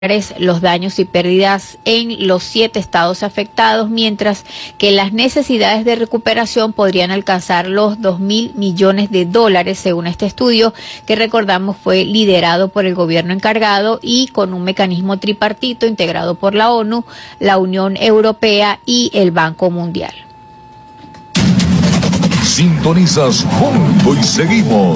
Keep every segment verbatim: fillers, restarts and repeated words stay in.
los daños y pérdidas en los siete estados afectados, mientras que las necesidades de recuperación podrían alcanzar los dos mil millones de dólares, según este estudio, que recordamos fue liderado por el gobierno encargado y con un mecanismo tripartito integrado por la ONU, la Unión Europea y el Banco Mundial. Sintonizas Punto y Seguimos.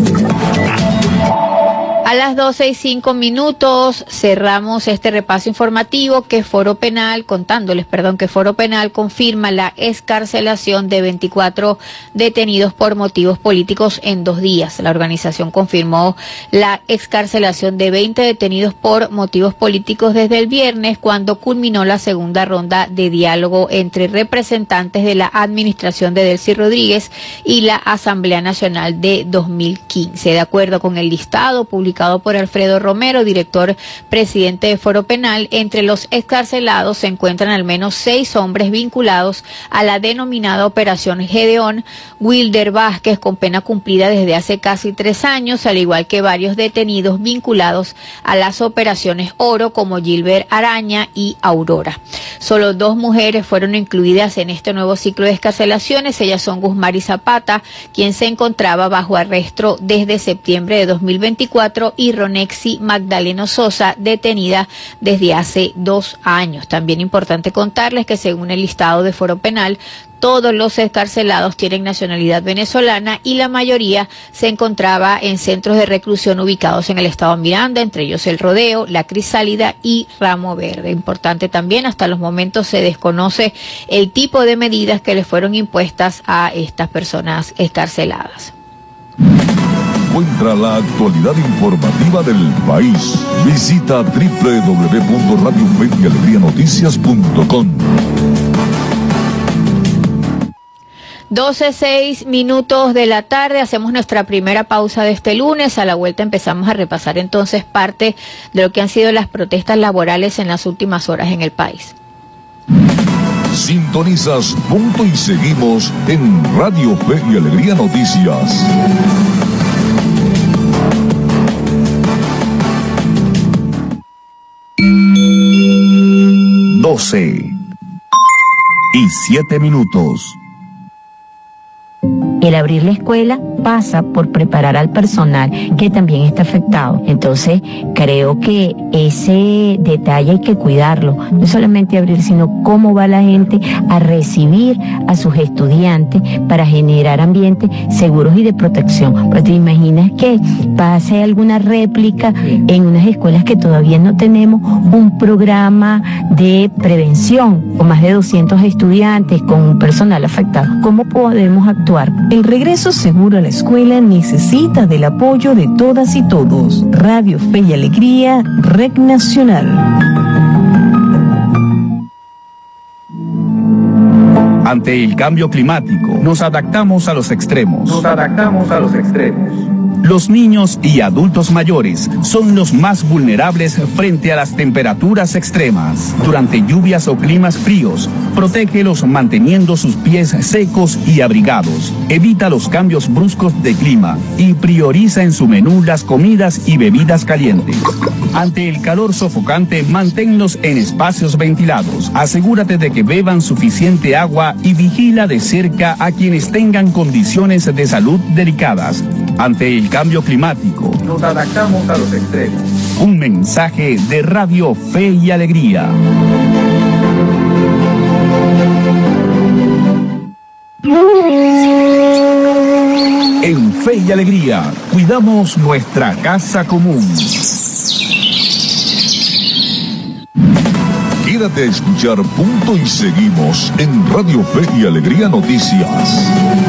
A las doce y cinco minutos cerramos este repaso informativo que Foro Penal, contándoles, perdón, que Foro Penal confirma la excarcelación de veinticuatro detenidos por motivos políticos en dos días. La organización confirmó la excarcelación de veinte detenidos por motivos políticos desde el viernes, cuando culminó la segunda ronda de diálogo entre representantes de la administración de Delcy Rodríguez y la Asamblea Nacional de dos mil quince. De acuerdo con el listado publicado por Alfredo Romero, director presidente de Foro Penal, entre los excarcelados se encuentran al menos seis hombres vinculados a la denominada Operación Gedeón: Wilder Vázquez, con pena cumplida desde hace casi tres años, al igual que varios detenidos vinculados a las operaciones Oro, como Gilbert Araña y Aurora. Solo dos mujeres fueron incluidas en este nuevo ciclo de excarcelaciones. Ellas son Guzmari Zapata, quien se encontraba bajo arresto desde septiembre de dos mil veinticuatro, y Ronexi Magdaleno Sosa, detenida desde hace dos años. También importante contarles que, según el listado de Foro Penal, todos los excarcelados tienen nacionalidad venezolana y la mayoría se encontraba en centros de reclusión ubicados en el estado Miranda, entre ellos El Rodeo, La Crisálida y Ramo Verde. Importante también, hasta los momentos se desconoce el tipo de medidas que les fueron impuestas a estas personas excarceladas. Encuentra la actualidad informativa del país. Visita doble u doble u doble u punto radio fe y alegría noticias punto com. doce y seis minutos de la tarde, hacemos nuestra primera pausa de este lunes. A la vuelta empezamos a repasar entonces parte de lo que han sido las protestas laborales en las últimas horas en el país. Sintonizas Punto y Seguimos en Radio Fe y Alegría Noticias. doce y siete minutos. El abrir la escuela pasa por preparar al personal que también está afectado. Entonces, creo que ese detalle hay que cuidarlo. No solamente abrir, sino cómo va la gente a recibir a sus estudiantes para generar ambientes seguros y de protección. Pero te imaginas que pase alguna réplica en unas escuelas que todavía no tenemos un programa de prevención con más de doscientos estudiantes, con un personal afectado. ¿Cómo podemos actuar? El regreso seguro a la escuela necesita del apoyo de todas y todos. Radio Fe y Alegría, Red Nacional. Ante el cambio climático, nos adaptamos a los extremos. Nos adaptamos a los extremos. Los niños y adultos mayores son los más vulnerables frente a las temperaturas extremas. Durante lluvias o climas fríos, protégelos manteniendo sus pies secos y abrigados. Evita los cambios bruscos de clima y prioriza en su menú las comidas y bebidas calientes. Ante el calor sofocante, manténlos en espacios ventilados. Asegúrate de que beban suficiente agua y vigila de cerca a quienes tengan condiciones de salud delicadas. Ante el cambio climático, nos adaptamos a los extremos. Un mensaje de Radio Fe y Alegría. En Fe y Alegría, cuidamos nuestra casa común. Quédate a escuchar Punto y Seguimos en Radio Fe y Alegría Noticias.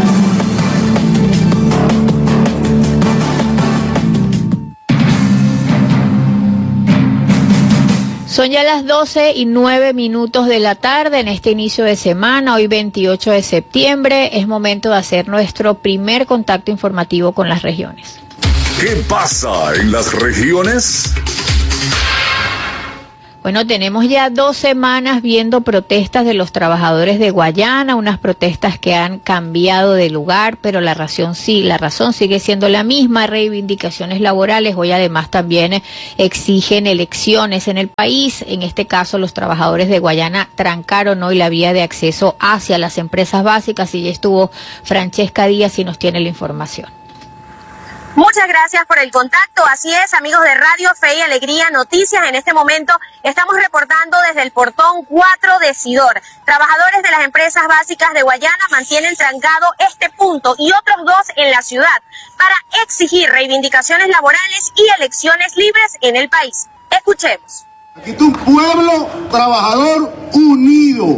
Son ya las doce y nueve minutos de la tarde en este inicio de semana, hoy veintiocho de septiembre. Es momento de hacer nuestro primer contacto informativo con las regiones. ¿Qué pasa en las regiones? Bueno, tenemos ya dos semanas viendo protestas de los trabajadores de Guayana, unas protestas que han cambiado de lugar, pero la razón sí, la razón sigue siendo la misma, reivindicaciones laborales. Hoy además también exigen elecciones en el país. En este caso, los trabajadores de Guayana trancaron hoy la vía de acceso hacia las empresas básicas y ya estuvo Francesca Díaz y nos tiene la información. Muchas gracias por el contacto. Así es, amigos de Radio Fe y Alegría Noticias. En este momento estamos reportando desde el portón cuatro de Sidor. Trabajadores de las empresas básicas de Guayana mantienen trancado este punto y otros dos en la ciudad para exigir reivindicaciones laborales y elecciones libres en el país. Escuchemos. Aquí está un pueblo trabajador unido,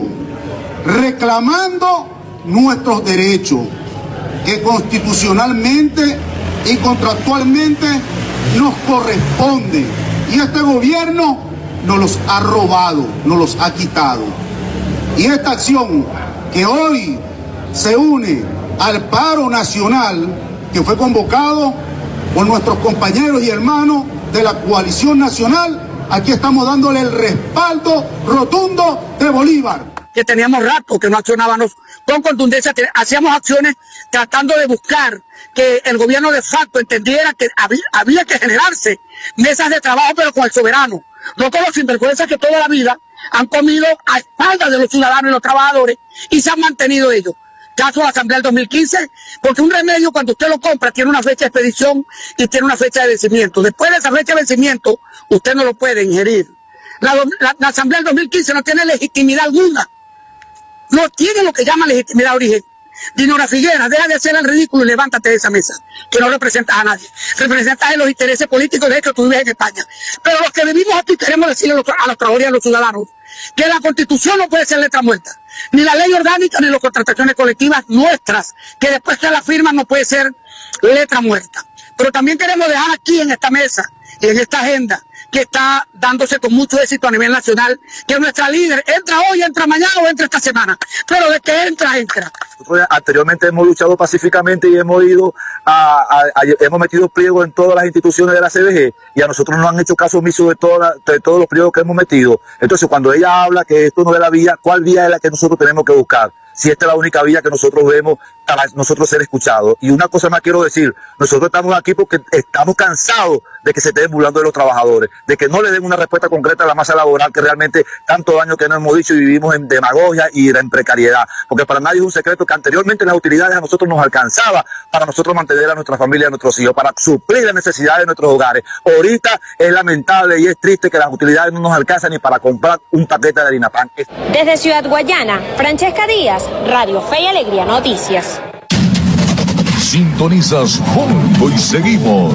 reclamando nuestros derechos que constitucionalmente y contractualmente nos corresponde, y este gobierno nos los ha robado, nos los ha quitado. Y esta acción que hoy se une al paro nacional que fue convocado por nuestros compañeros y hermanos de la coalición nacional, aquí estamos dándole el respaldo rotundo de Bolívar. Que teníamos rato que no accionábamos con contundencia, hacíamos acciones tratando de buscar que el gobierno de facto entendiera que había, había que generarse mesas de trabajo, pero con el soberano, no con los sinvergüenzas que toda la vida han comido a espaldas de los ciudadanos y los trabajadores y se han mantenido ellos. Caso de la Asamblea del dos mil quince, porque un remedio cuando usted lo compra tiene una fecha de expedición y tiene una fecha de vencimiento. Después de esa fecha de vencimiento, usted no lo puede ingerir. La, la, la Asamblea del dos mil quince no tiene legitimidad alguna. No tiene lo que llama legitimidad de origen. Dinora Figuera, deja de hacer el ridículo y levántate de esa mesa, que no representas a nadie. Representas los intereses políticos de hecho tú vives en España. Pero los que vivimos aquí queremos decirle a los, a los trabajadores y a los ciudadanos que la Constitución no puede ser letra muerta, ni la ley orgánica ni las contrataciones colectivas nuestras, que después que la firman no puede ser letra muerta. Pero también queremos dejar aquí en esta mesa, en esta agenda, que está dándose con mucho éxito a nivel nacional, que nuestra líder entra hoy, entra mañana o entra esta semana, pero de que entra, entra. Nosotros anteriormente hemos luchado pacíficamente y hemos ido a, a, a hemos metido pliegos en todas las instituciones de la C B G y a nosotros nos han hecho caso omiso de, toda, de todos los pliegos que hemos metido. Entonces cuando ella habla que esto no es la vía, ¿cuál vía es la que nosotros tenemos que buscar? Si esta es la única vía que nosotros vemos para nosotros ser escuchados. Y una cosa más quiero decir, nosotros estamos aquí porque estamos cansados de que se estén burlando de los trabajadores, de que no le den una respuesta concreta a la masa laboral que realmente tanto daño que nos hemos dicho y vivimos en demagogia y en precariedad. Porque para nadie es un secreto que anteriormente las utilidades a nosotros nos alcanzaba para nosotros mantener a nuestra familia y a nuestros hijos, para suplir las necesidades de nuestros hogares. Ahorita es lamentable y es triste que las utilidades no nos alcanzan ni para comprar un paquete de harina pan. Desde Ciudad Guayana, Francesca Díaz, Radio Fe y Alegría Noticias. Sintonizas Punto y seguimos.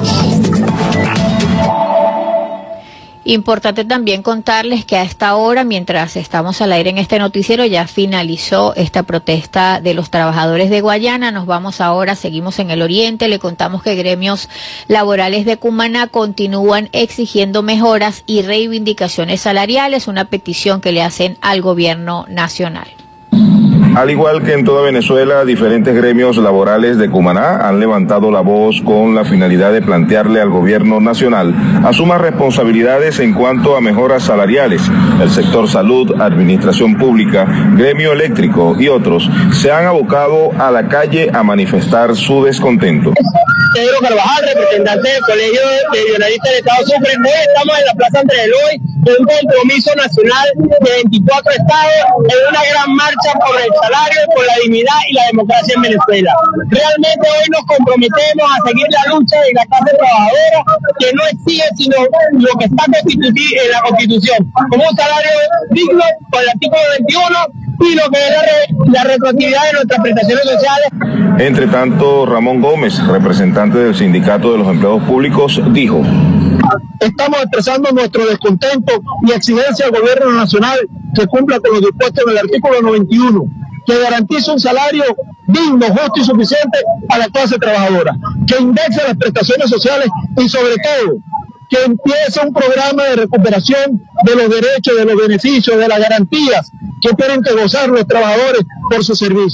Importante también contarles que a esta hora, mientras estamos al aire en este noticiero, ya finalizó esta protesta de los trabajadores de Guayana. Nos vamos ahora, seguimos en el oriente. Le contamos que gremios laborales de Cumaná continúan exigiendo mejoras y reivindicaciones salariales, una petición que le hacen al gobierno nacional. Al igual que en toda Venezuela, diferentes gremios laborales de Cumaná han levantado la voz con la finalidad de plantearle al gobierno nacional asuma responsabilidades en cuanto a mejoras salariales. El sector salud, administración pública, gremio eléctrico y otros se han abocado a la calle a manifestar su descontento. Pedro Carvajal, representante del Colegio de Guionaristas del Estado Sucre. Hoy estamos en la Plaza Andrés Eloy, de un compromiso nacional de veinticuatro estados en una gran marcha por el salario, por la dignidad y la democracia en Venezuela. Realmente hoy nos comprometemos a seguir la lucha de la clase trabajadora, que no exige sino lo que está en la Constitución, como un salario digno con el artículo veintiuno y lo que es la, re, la retroactividad de nuestras prestaciones sociales. Entre tanto, Ramón Gómez, representante del Sindicato de los Empleados Públicos, dijo: estamos expresando nuestro descontento y exigencia al gobierno nacional que cumpla con lo dispuesto en el artículo noventa y uno, que garantice un salario digno, justo y suficiente a la clase trabajadora, que indexe las prestaciones sociales y sobre todo que empiece un programa de recuperación de los derechos, de los beneficios, de las garantías que tienen que gozar los trabajadores por su servicio.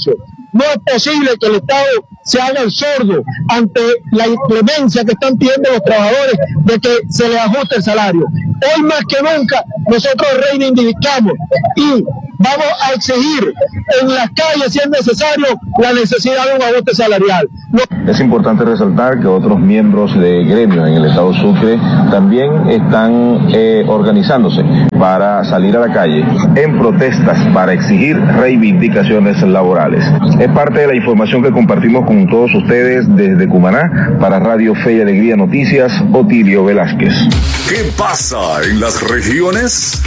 No es posible que el Estado se haga el sordo ante la inclemencia que están pidiendo los trabajadores de que se les ajuste el salario. Hoy más que nunca nosotros reivindicamos y vamos a exigir en las calles, si es necesario, la necesidad de un ajuste salarial. No... Es importante resaltar que otros miembros de gremios en el estado Sucre también están eh, organizándose para salir a la calle en protestas para exigir reivindicaciones laborales. Es parte de la información que compartimos con todos ustedes desde Cumaná para Radio Fe y Alegría Noticias, Otilio Velázquez. ¿Qué pasa en las regiones?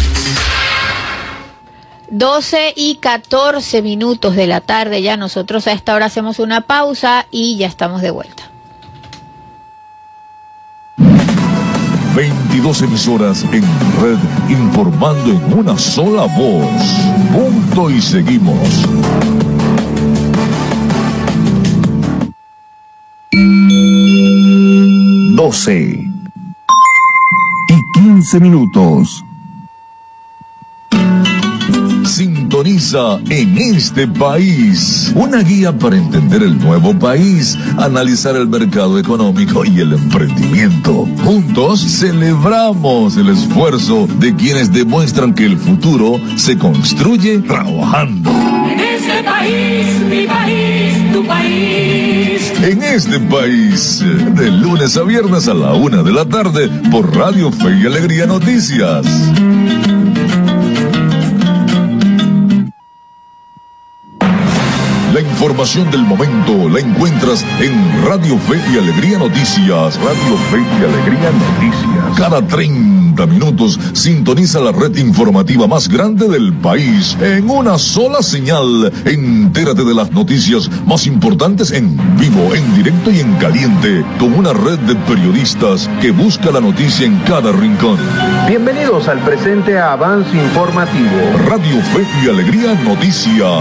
doce y catorce minutos de la tarde ya. Nosotros a esta hora hacemos una pausa y ya estamos de vuelta. veintidós emisoras en red informando en una sola voz. Punto y seguimos. doce y quince minutos. Sintoniza En Este País, una guía para entender el nuevo país, analizar el mercado económico y el emprendimiento. Juntos celebramos el esfuerzo de quienes demuestran que el futuro se construye trabajando. En este país, mi país, tu país. En Este País, de lunes a viernes a la una de la tarde por Radio Fe y Alegría Noticias. La información del momento la encuentras en Radio Fe y Alegría Noticias. Radio Fe y Alegría Noticias. Cada treinta minutos sintoniza la red informativa más grande del país en una sola señal. Entérate de las noticias más importantes en vivo, en directo y en caliente, con una red de periodistas que busca la noticia en cada rincón. Bienvenidos al presente avance informativo. Radio Fe y Alegría Noticias.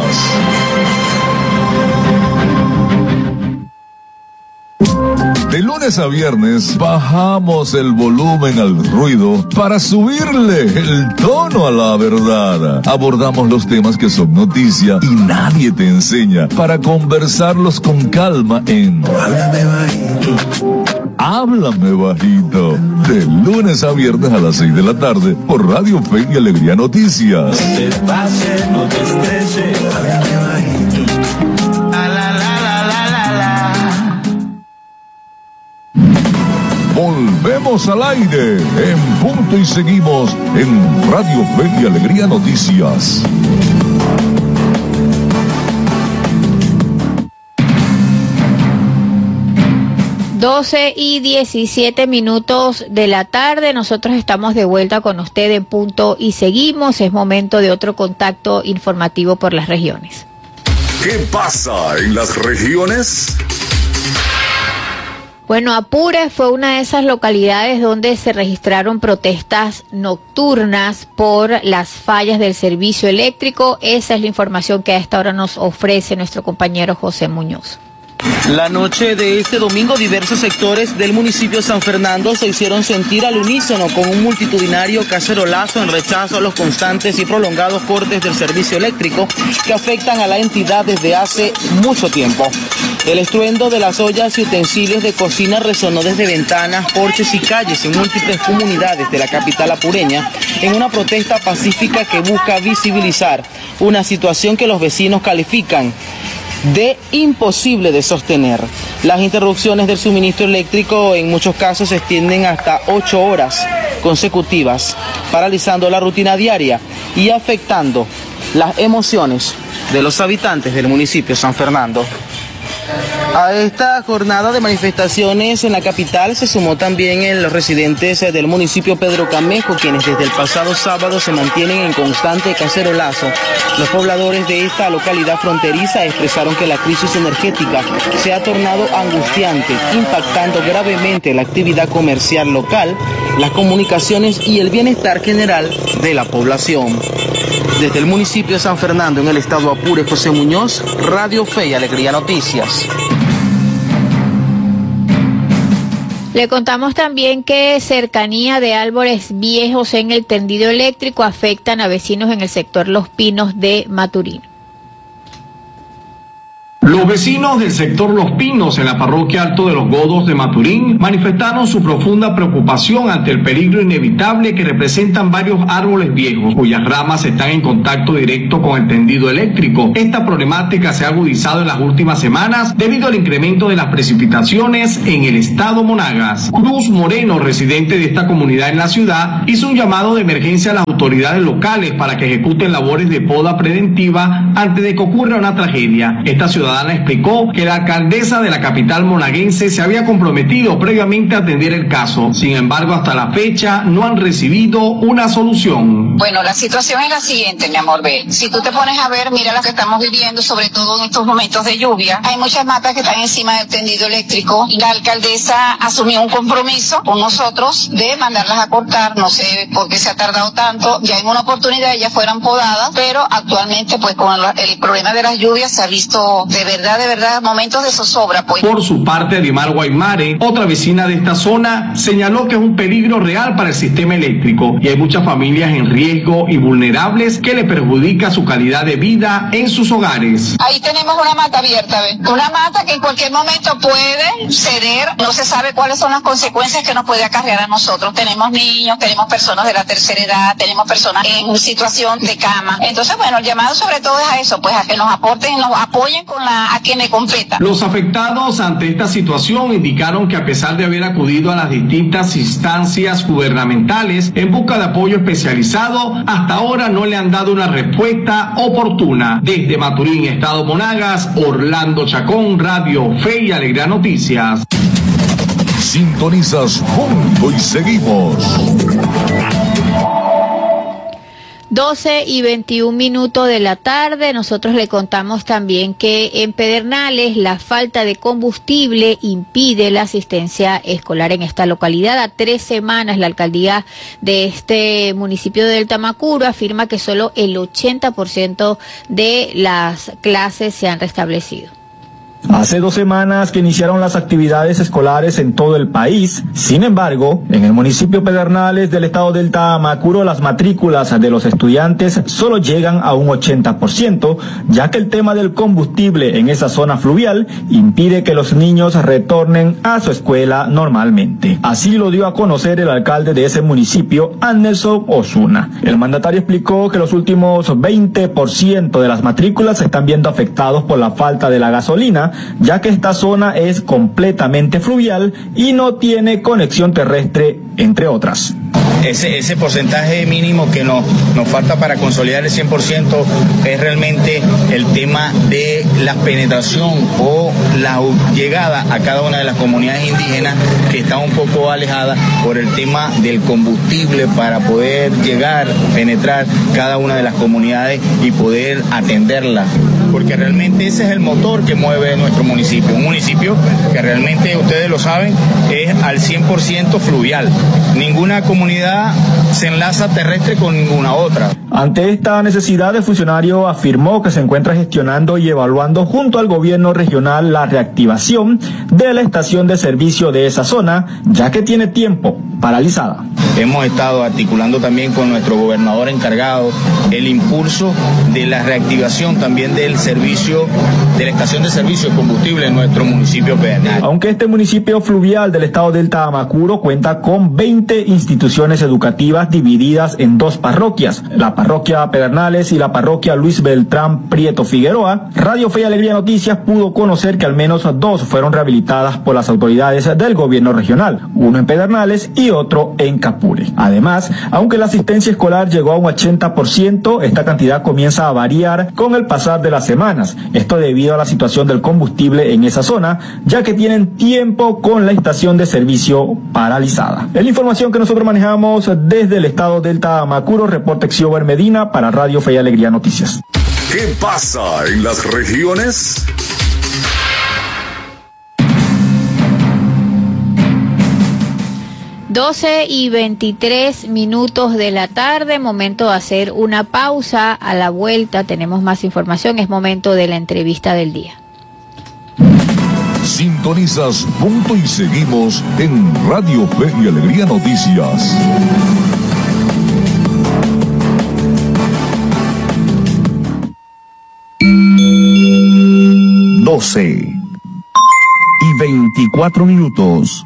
De lunes a viernes bajamos el volumen al ruido para subirle el tono a la verdad. Abordamos los temas que son noticia y nadie te enseña para conversarlos con calma en Háblame Bajito. Háblame Bajito. De lunes a viernes a las seis de la tarde por Radio Fe y Alegría Noticias. No te pases, no te estreses, háblame bajito. La, la, la, la, la, la, la. Volvemos al aire en punto y seguimos en Radio Fe y Alegría Noticias. doce y diecisiete minutos de la tarde, nosotros estamos de vuelta con usted en punto y seguimos. Es momento de otro contacto informativo por las regiones. ¿Qué pasa en las regiones? Bueno, Apure fue una de esas localidades donde se registraron protestas nocturnas por las fallas del servicio eléctrico. Esa es la información que a esta hora nos ofrece nuestro compañero José Muñoz. La noche de este domingo, diversos sectores del municipio de San Fernando se hicieron sentir al unísono con un multitudinario cacerolazo en rechazo a los constantes y prolongados cortes del servicio eléctrico que afectan a la entidad desde hace mucho tiempo. El estruendo de las ollas y utensilios de cocina resonó desde ventanas, porches y calles en múltiples comunidades de la capital apureña en una protesta pacífica que busca visibilizar una situación que los vecinos califican de imposible de sostener. Las interrupciones del suministro eléctrico en muchos casos se extienden hasta ocho horas consecutivas, paralizando la rutina diaria y afectando las emociones de los habitantes del municipio de San Fernando. A esta jornada de manifestaciones en la capital se sumó también en los residentes del municipio Pedro Camejo, quienes desde el pasado sábado se mantienen en constante cacerolazo. Los pobladores de esta localidad fronteriza expresaron que la crisis energética se ha tornado angustiante, impactando gravemente la actividad comercial local, las comunicaciones y el bienestar general de la población. Desde el municipio de San Fernando, en el estado Apure, José Muñoz, Radio Fe y Alegría Noticias. Le contamos también que cercanía de árboles viejos en el tendido eléctrico afectan a vecinos en el sector Los Pinos de Maturín. Los vecinos del sector Los Pinos en la parroquia Alto de los Godos de Maturín manifestaron su profunda preocupación ante el peligro inevitable que representan varios árboles viejos cuyas ramas están en contacto directo con el tendido eléctrico. Esta problemática se ha agudizado en las últimas semanas debido al incremento de las precipitaciones en el estado Monagas. Cruz Moreno, residente de esta comunidad en la ciudad, hizo un llamado de emergencia a las autoridades locales para que ejecuten labores de poda preventiva antes de que ocurra una tragedia. Esta ciudadana explicó que la alcaldesa de la capital monaguense se había comprometido previamente a atender el caso. Sin embargo, hasta la fecha no han recibido una solución. Bueno, la situación es la siguiente, mi amor, ve. Si tú te pones a ver, mira lo que estamos viviendo, sobre todo en estos momentos de lluvia. Hay muchas matas que están encima del tendido eléctrico. La alcaldesa asumió un compromiso con nosotros de mandarlas a cortar. No sé por qué se ha tardado tanto. Ya en una oportunidad ellas fueran podadas, pero actualmente pues con el problema de las lluvias se ha visto de verdad, de verdad, momentos de zozobra, pues. Por su parte, Adimar Guaymare, otra vecina de esta zona, señaló que es un peligro real para el sistema eléctrico y hay muchas familias en riesgo y vulnerables que le perjudica su calidad de vida en sus hogares. Ahí tenemos una mata abierta, ¿ves? Una mata que en cualquier momento puede ceder, no se sabe cuáles son las consecuencias que nos puede acarrear a nosotros. Tenemos niños, tenemos personas de la tercera edad, tenemos personas en situación de cama. Entonces, bueno, el llamado sobre todo es a eso, pues a que nos aporten, nos apoyen con la a quienes completan. Los afectados ante esta situación indicaron que a pesar de haber acudido a las distintas instancias gubernamentales en busca de apoyo especializado, hasta ahora no le han dado una respuesta oportuna. Desde Maturín, Estado Monagas, Orlando Chacón, Radio Fe y Alegría Noticias. Sintonizas Punto y Seguimos. doce y veintiún minutos de la tarde. Nosotros le contamos también que en Pedernales la falta de combustible impide la asistencia escolar en esta localidad. A tres semanas la alcaldía de este municipio del Tamacuro afirma que solo el ochenta por ciento de las clases se han restablecido. Hace dos semanas que iniciaron las actividades escolares en todo el país. Sin embargo, en el municipio Pedernales del estado del Tamacuro, las matrículas de los estudiantes solo llegan a un ochenta por ciento, ya que el tema del combustible en esa zona fluvial impide que los niños retornen a su escuela normalmente. Así lo dio a conocer el alcalde de ese municipio, Anderson Osuna. El mandatario explicó que los últimos veinte por ciento de las matrículas se están viendo afectados por la falta de la gasolina, ya que esta zona es completamente fluvial y no tiene conexión terrestre, entre otras. Ese, ese porcentaje mínimo que nos, nos falta para consolidar el cien por ciento es realmente el tema de la penetración o la llegada a cada una de las comunidades indígenas que están un poco alejadas por el tema del combustible para poder llegar, penetrar cada una de las comunidades y poder atenderlas. Porque realmente ese es el motor que mueve nuestro municipio. Un municipio que realmente, ustedes lo saben, es al cien por ciento fluvial. Ninguna comunidad se enlaza terrestre con ninguna otra. Ante esta necesidad, el funcionario afirmó que se encuentra gestionando y evaluando junto al gobierno regional la reactivación de la estación de servicio de esa zona, ya que tiene tiempo paralizada. Hemos estado articulando también con nuestro gobernador encargado el impulso de la reactivación también del servicio, de la estación de servicio de combustible en nuestro municipio Pedernales. Aunque este municipio fluvial del estado del Tamacuro cuenta con veinte instituciones educativas divididas en dos parroquias, la parroquia Pedernales y la parroquia Luis Beltrán Prieto Figueroa, Radio Fe y Alegría Noticias pudo conocer que al menos dos fueron rehabilitadas por las autoridades del gobierno regional, uno en Pedernales y otro en Capú. Además, aunque la asistencia escolar llegó a un ochenta por ciento, esta cantidad comienza a variar con el pasar de las semanas. Esto debido a la situación del combustible en esa zona, ya que tienen tiempo con la estación de servicio paralizada. Es la información que nosotros manejamos desde el estado del Tamacuro. Reporta Xiober Medina para Radio Fe y Alegría Noticias. ¿Qué pasa en las regiones? doce y veintitrés minutos de la tarde, momento de hacer una pausa. A la vuelta tenemos más información, es momento de la entrevista del día. Sintonizas Punto y Seguimos en Radio Fe y Alegría Noticias. doce y veinticuatro minutos.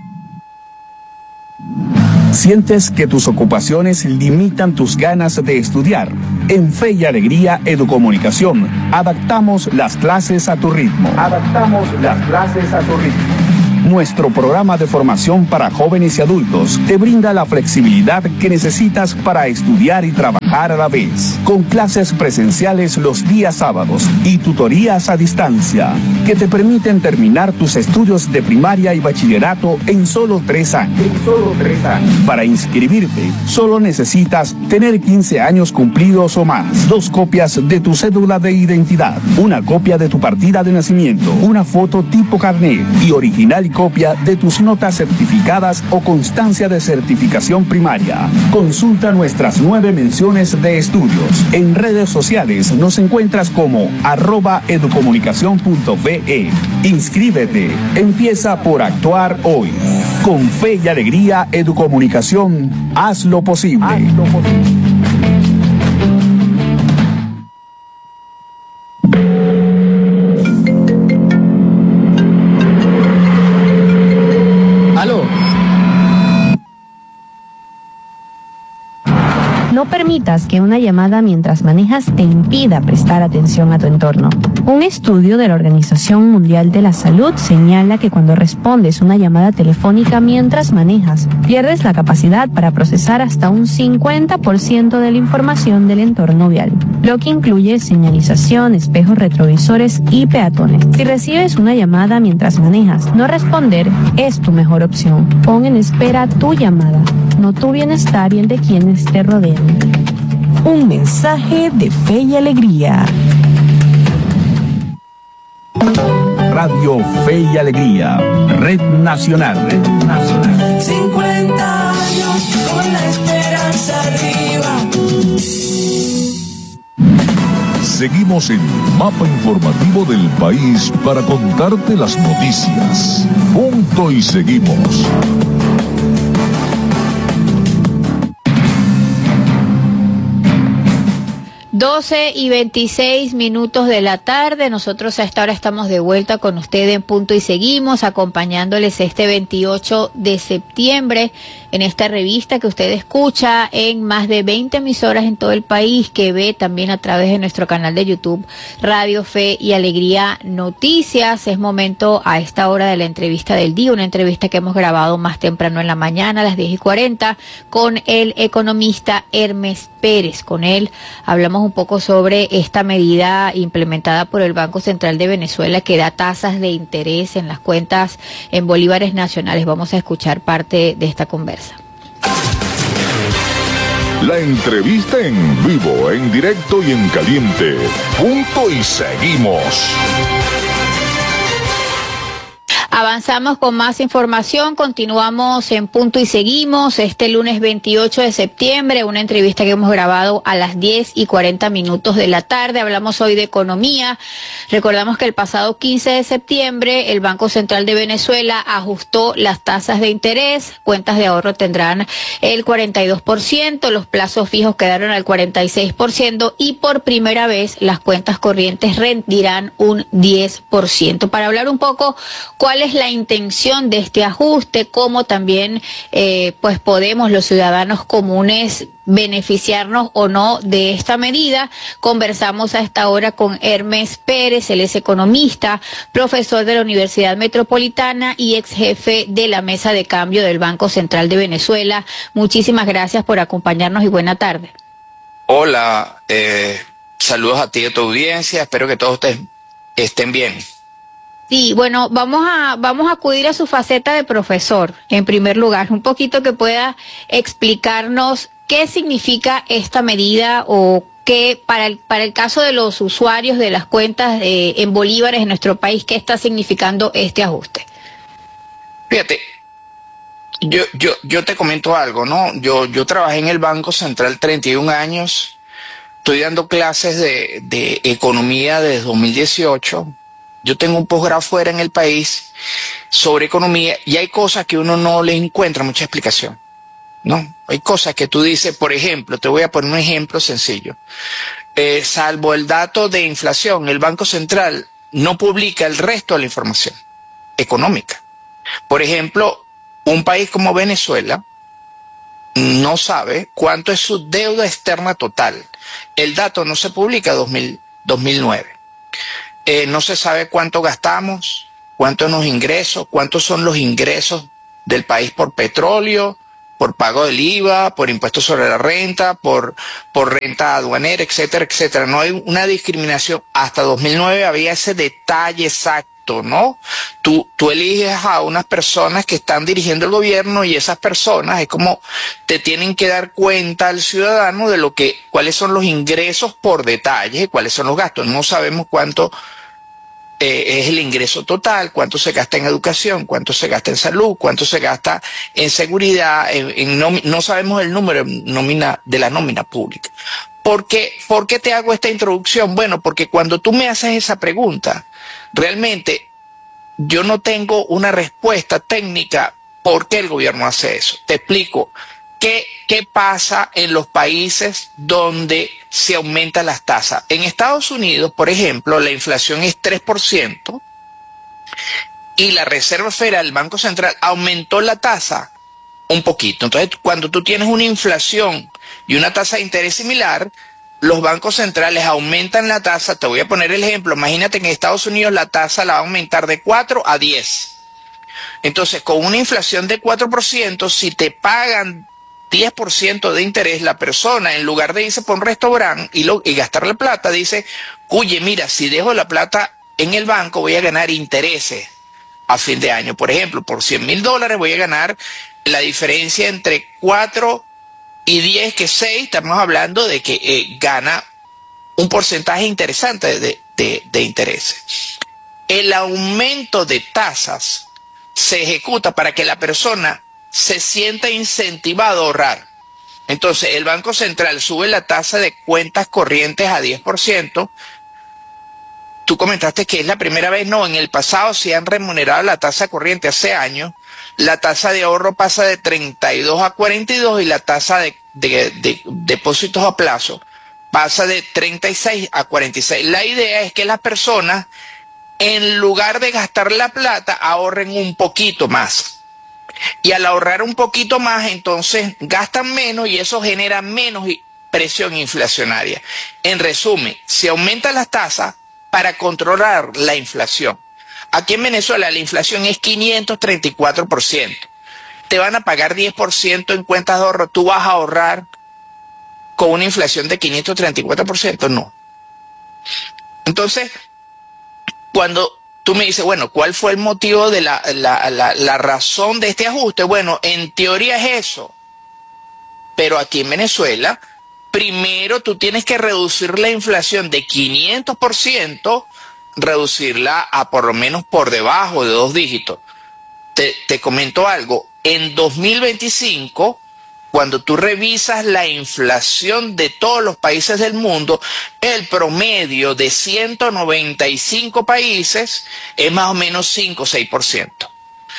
¿Sientes que tus ocupaciones limitan tus ganas de estudiar? En Fe y Alegría Educomunicación, adaptamos las clases a tu ritmo. Adaptamos las clases a tu ritmo. Nuestro programa de formación para jóvenes y adultos te brinda la flexibilidad que necesitas para estudiar y trabajar a la vez, con clases presenciales los días sábados y tutorías a distancia, que te permiten terminar tus estudios de primaria y bachillerato en solo tres años. En solo tres años. Para inscribirte, solo necesitas tener quince años cumplidos o más, dos copias de tu cédula de identidad, una copia de tu partida de nacimiento, una foto tipo carnet y original y copia de tus notas certificadas o constancia de certificación primaria. Consulta nuestras nueve menciones de estudios. En redes sociales nos encuentras como arroba educomunicación punto ve. Inscríbete. Empieza por actuar hoy. Con Fe y Alegría Educomunicación, haz lo posible. Haz lo posible. No permitas que una llamada mientras manejas te impida prestar atención a tu entorno. Un estudio de la Organización Mundial de la Salud señala que cuando respondes una llamada telefónica mientras manejas, pierdes la capacidad para procesar hasta un cincuenta por ciento de la información del entorno vial, lo que incluye señalización, espejos retrovisores y peatones. Si recibes una llamada mientras manejas, no responder es tu mejor opción. Pon en espera tu llamada, no tu bienestar y el de quienes te rodean. Un mensaje de Fe y Alegría. Radio Fe y Alegría, Red Nacional. Red Nacional. cincuenta años con la esperanza arriba. Seguimos en el mapa informativo del país para contarte las noticias. Punto y seguimos. doce y veintiséis minutos de la tarde. Nosotros a esta hora estamos de vuelta con ustedes en Punto y Seguimos, acompañándoles este veintiocho de septiembre en esta revista que usted escucha en más de veinte emisoras en todo el país, que ve también a través de nuestro canal de YouTube Radio Fe y Alegría Noticias. Es momento a esta hora de la entrevista del día, una entrevista que hemos grabado más temprano en la mañana a las diez y cuarenta con el economista Hermes Pérez. Con él hablamos un poco sobre esta medida implementada por el Banco Central de Venezuela que da tasas de interés en las cuentas en bolívares nacionales. Vamos a escuchar parte de esta conversa. La entrevista en vivo, en directo y en caliente. Punto y Seguimos. Avanzamos con más información, continuamos en Punto y Seguimos este lunes veintiocho de septiembre, una entrevista que hemos grabado a las diez y cuarenta minutos de la tarde. Hablamos hoy de economía. Recordamos que el pasado quince de septiembre el Banco Central de Venezuela ajustó las tasas de interés, cuentas de ahorro tendrán el cuarenta y dos por ciento, los plazos fijos quedaron al cuarenta y seis por ciento y por primera vez las cuentas corrientes rendirán un diez por ciento. Para hablar un poco cuál es la intención de este ajuste, cómo también eh, pues podemos los ciudadanos comunes beneficiarnos o no de esta medida. Conversamos a esta hora con Hermes Pérez, él es economista, profesor de la Universidad Metropolitana y ex jefe de la mesa de cambio del Banco Central de Venezuela. Muchísimas gracias por acompañarnos y buena tarde. Hola, eh, saludos a ti y a tu audiencia, espero que todos ustedes estén bien. Sí, bueno, vamos a vamos a acudir a su faceta de profesor, en primer lugar, un poquito que pueda explicarnos qué significa esta medida o qué, para el, para el caso de los usuarios de las cuentas eh, en bolívares en nuestro país, qué está significando este ajuste. Fíjate, yo yo yo te comento algo, ¿no? Yo yo trabajé en el Banco Central treinta y un años, estoy dando clases de, de economía desde dos mil dieciocho. Yo tengo un posgrado fuera en el país sobre economía y hay cosas que uno no le encuentra mucha explicación, ¿no? Hay cosas que tú dices, por ejemplo, te voy a poner un ejemplo sencillo. Eh, salvo el dato de inflación, el Banco Central no publica el resto de la información económica. Por ejemplo, un país como Venezuela no sabe cuánto es su deuda externa total. El dato no se publica dos mil, dos mil nueve. Eh, no se sabe cuánto gastamos, cuántos son los ingresos, cuántos son los ingresos del país por petróleo, por pago del I V A, por impuestos sobre la renta, por, por renta aduanera, etcétera, etcétera. No hay una discriminación. Hasta dos mil nueve había ese detalle exacto, ¿no? Tú, tú eliges a unas personas que están dirigiendo el gobierno y esas personas es como te tienen que dar cuenta al ciudadano de lo que, cuáles son los ingresos por detalle y cuáles son los gastos. No sabemos cuánto Eh, es el ingreso total, cuánto se gasta en educación, cuánto se gasta en salud, cuánto se gasta en seguridad, en, en nómina, no sabemos el número nómina, de la nómina pública. ¿Por qué, ¿Por qué te hago esta introducción? Bueno, porque cuando tú me haces esa pregunta, realmente yo no tengo una respuesta técnica por qué el gobierno hace eso. Te explico. ¿Qué, ¿Qué pasa en los países donde se aumentan las tasas? En Estados Unidos, por ejemplo, la inflación es tres por ciento y la Reserva Federal, el Banco Central, aumentó la tasa un poquito. Entonces, cuando tú tienes una inflación y una tasa de interés similar, los bancos centrales aumentan la tasa. Te voy a poner el ejemplo. Imagínate que en Estados Unidos la tasa la va a aumentar de cuatro a diez. Entonces, con una inflación de cuatro por ciento, si te pagan diez por ciento de interés, la persona, en lugar de irse por un restaurante y, lo, y gastar la plata, dice, oye, mira, si dejo la plata en el banco voy a ganar intereses a fin de año. Por ejemplo, por cien mil dólares voy a ganar la diferencia entre cuatro y diez, que es seis. Estamos hablando de que eh, gana un porcentaje interesante de, de, de intereses. El aumento de tasas se ejecuta para que la persona se sienta incentivado a ahorrar. Entonces el Banco Central sube la tasa de cuentas corrientes a diez por ciento. Tú comentaste que es la primera vez. No, en el pasado se han remunerado la tasa corriente hace años. La tasa de ahorro pasa de treinta y dos a cuarenta y dos y la tasa de, de, de depósitos a plazo pasa de treinta y seis a cuarenta y seis. La idea es que las personas, en lugar de gastar la plata, ahorren un poquito más. Y al ahorrar un poquito más, entonces gastan menos y eso genera menos presión inflacionaria. En resumen, se aumentan las tasas para controlar la inflación. Aquí en Venezuela la inflación es quinientos treinta y cuatro por ciento. Te van a pagar diez por ciento en cuentas de ahorro. ¿Tú vas a ahorrar con una inflación de quinientos treinta y cuatro por ciento? No. Entonces, cuando tú me dices, bueno, ¿cuál fue el motivo de la, la, la, la razón de este ajuste? Bueno, en teoría es eso. Pero aquí en Venezuela, primero tú tienes que reducir la inflación de quinientos por ciento, reducirla a por lo menos por debajo de dos dígitos. Te, te comento algo. En dos mil veinticinco, cuando tú revisas la inflación de todos los países del mundo, el promedio de ciento noventa y cinco países es más o menos cinco o seis por ciento.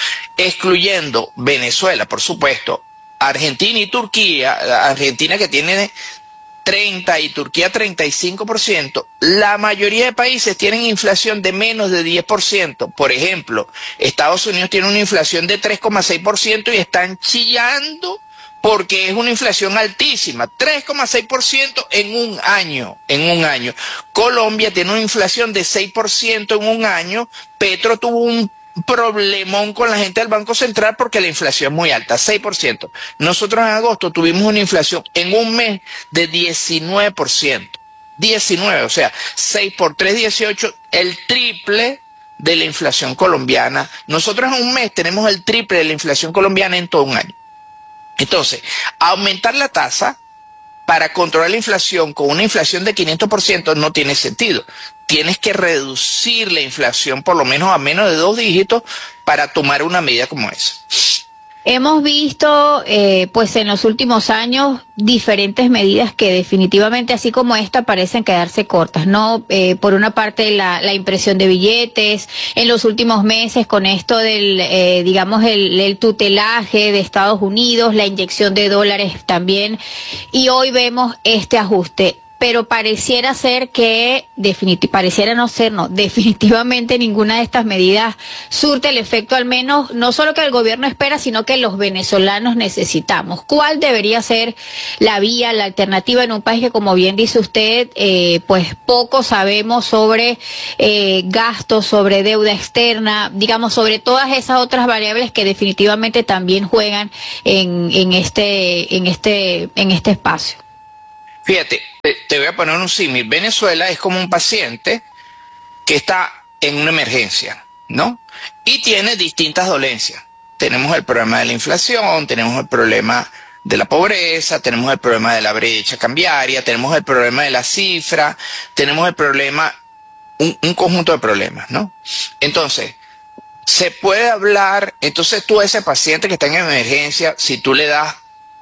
Excluyendo Venezuela, por supuesto, Argentina y Turquía, Argentina que tiene treinta y Turquía treinta y cinco por ciento, la mayoría de países tienen inflación de menos de diez por ciento. Por ejemplo, Estados Unidos tiene una inflación de tres coma seis por ciento y están chillando porque es una inflación altísima, tres coma seis por ciento en un año, en un año. Colombia tiene una inflación de seis por ciento en un año. Petro tuvo un problemón con la gente del Banco Central porque la inflación es muy alta, seis por ciento. Nosotros en agosto tuvimos una inflación en un mes de diecinueve por ciento. diecinueve, o sea, seis por tres, dieciocho, el triple de la inflación colombiana. Nosotros en un mes tenemos el triple de la inflación colombiana en todo un año. Entonces, aumentar la tasa para controlar la inflación con una inflación de quinientos por ciento no tiene sentido. Tienes que reducir la inflación por lo menos a menos de dos dígitos para tomar una medida como esa. Hemos visto, eh, pues en los últimos años, diferentes medidas que definitivamente, así como esta, parecen quedarse cortas, ¿no? Eh, por una parte, la, la impresión de billetes, en los últimos meses con esto del, eh, digamos, el, el tutelaje de Estados Unidos, la inyección de dólares también, y hoy vemos este ajuste. pero pareciera ser que, definiti- pareciera no ser, no, definitivamente ninguna de estas medidas surte el efecto, al menos, no solo que el gobierno espera, sino que los venezolanos necesitamos. ¿Cuál debería ser la vía, la alternativa en un país que, como bien dice usted, eh, pues poco sabemos sobre eh, gastos, sobre deuda externa, digamos, sobre todas esas otras variables que definitivamente también juegan en, en este, en este, en este espacio? Fíjate, te, te voy a poner un símil. Venezuela es como un paciente que está en una emergencia, ¿no? Y tiene distintas dolencias. Tenemos el problema de la inflación, tenemos el problema de la pobreza, tenemos el problema de la brecha cambiaria, tenemos el problema de la cifra, tenemos el problema, un, un conjunto de problemas, ¿no? Entonces, se puede hablar, entonces tú a ese paciente que está en emergencia, si tú le das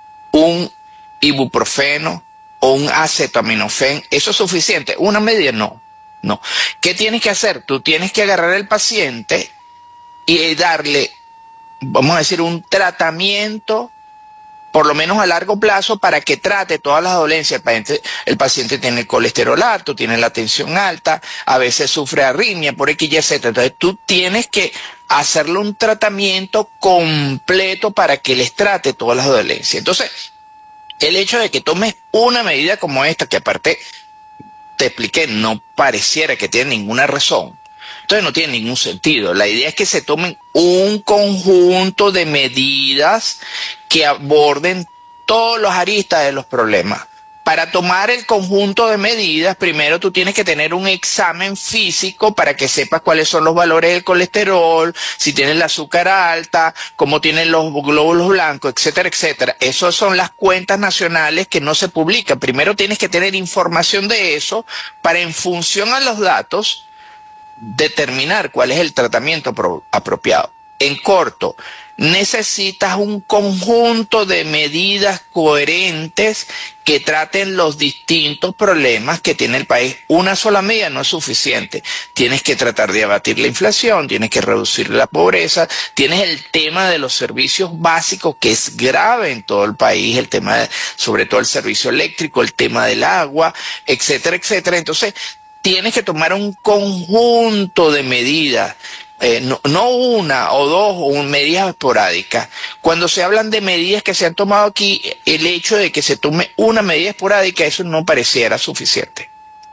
un ibuprofeno o un acetaminofén, ¿eso es suficiente? Una medida no, no. ¿Qué tienes que hacer? Tú tienes que agarrar al paciente y darle, vamos a decir, un tratamiento, por lo menos a largo plazo, para que trate todas las dolencias. El paciente, el paciente tiene el colesterol alto, tiene la tensión alta, a veces sufre arritmia por X, Y, Z. Entonces tú tienes que hacerle un tratamiento completo para que les trate todas las dolencias. Entonces, el hecho de que tomes una medida como esta, que aparte te expliqué, no pareciera que tiene ninguna razón, entonces no tiene ningún sentido. La idea es que se tomen un conjunto de medidas que aborden todos los aristas de los problemas. Para tomar el conjunto de medidas, primero tú tienes que tener un examen físico para que sepas cuáles son los valores del colesterol, si tienes el azúcar alta, cómo tienen los glóbulos blancos, etcétera, etcétera. Esas son las cuentas nacionales que no se publican. Primero tienes que tener información de eso para, en función a los datos, determinar cuál es el tratamiento pro- apropiado. En corto, necesitas un conjunto de medidas coherentes que traten los distintos problemas que tiene el país. Una sola medida no es suficiente. Tienes que tratar de abatir la inflación, tienes que reducir la pobreza, tienes el tema de los servicios básicos, que es grave en todo el país, el tema de, sobre todo el servicio eléctrico, el tema del agua, etcétera, etcétera. Entonces, tienes que tomar un conjunto de medidas. Eh, no, no una o dos o un, medidas esporádicas. Cuando se hablan de medidas que se han tomado aquí, el hecho de que se tome una medida esporádica, eso no pareciera suficiente.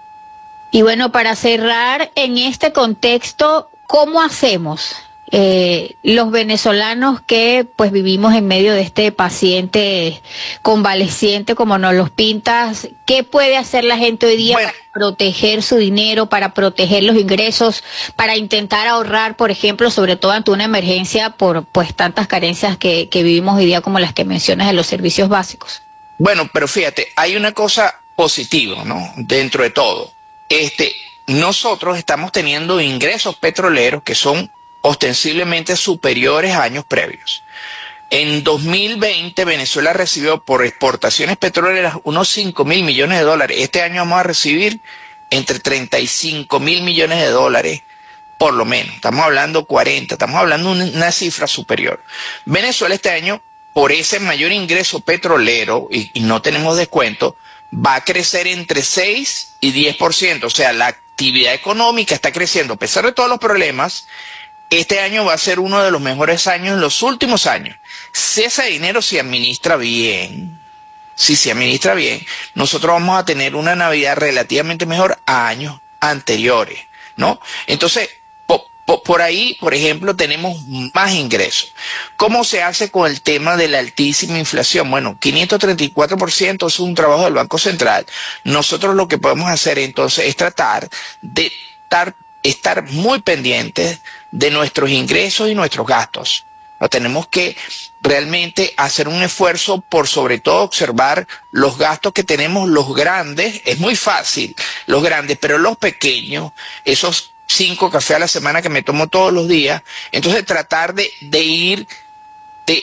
Y bueno, para cerrar en este contexto, ¿cómo hacemos eh, los venezolanos que pues vivimos en medio de este paciente convaleciente, como nos los pintas? ¿Qué puede hacer la gente hoy día bueno, para proteger su dinero, para proteger los ingresos, para intentar ahorrar, por ejemplo, sobre todo ante una emergencia por pues tantas carencias que, que vivimos hoy día, como las que mencionas de los servicios básicos? Bueno, pero fíjate, hay una cosa positiva, ¿no? Dentro de todo. Este, nosotros estamos teniendo ingresos petroleros que son ostensiblemente superiores a años previos. En dos mil veinte Venezuela recibió por exportaciones petroleras unos cinco mil millones de dólares. Este año vamos a recibir entre treinta y cinco mil millones de dólares, por lo menos. Estamos hablando cuarenta, estamos hablando de una cifra superior. Venezuela este año, por ese mayor ingreso petrolero, y, y no tenemos descuento, va a crecer entre seis y diez por ciento. O sea, la actividad económica está creciendo. A pesar de todos los problemas, este año va a ser uno de los mejores años en los últimos años. Si ese dinero se administra bien, si se administra bien, nosotros vamos a tener una Navidad relativamente mejor a años anteriores, ¿no? Entonces, po, po, por ahí, por ejemplo, tenemos más ingresos. ¿Cómo se hace con el tema de la altísima inflación? Bueno, quinientos treinta y cuatro por ciento es un trabajo del Banco Central. Nosotros lo que podemos hacer entonces es tratar de estar, estar muy pendientes de nuestros ingresos y nuestros gastos. O tenemos que realmente hacer un esfuerzo por, sobre todo, observar los gastos que tenemos, los grandes. Es muy fácil, los grandes, pero los pequeños, esos cinco cafés a la semana que me tomo todos los días, entonces tratar de, de ir, de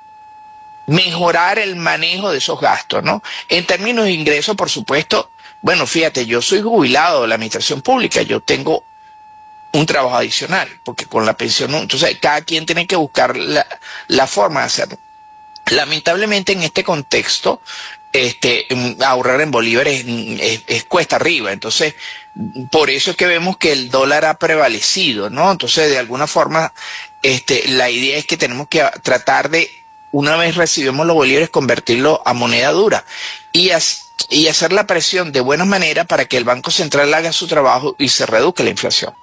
mejorar el manejo de esos gastos, ¿no? En términos de ingresos, por supuesto, bueno, fíjate, yo soy jubilado de la administración pública, yo tengo un trabajo adicional, porque con la pensión no. Entonces cada quien tiene que buscar la, la forma de hacerlo. Lamentablemente en este contexto este, ahorrar en bolívares es, es cuesta arriba. Entonces, por eso es que vemos que el dólar ha prevalecido, ¿no? Entonces, de alguna forma, este, la idea es que tenemos que tratar de, una vez recibimos los bolívares, convertirlo a moneda dura y, as, y hacer la presión de buena manera para que el Banco Central haga su trabajo y se reduzca la inflación.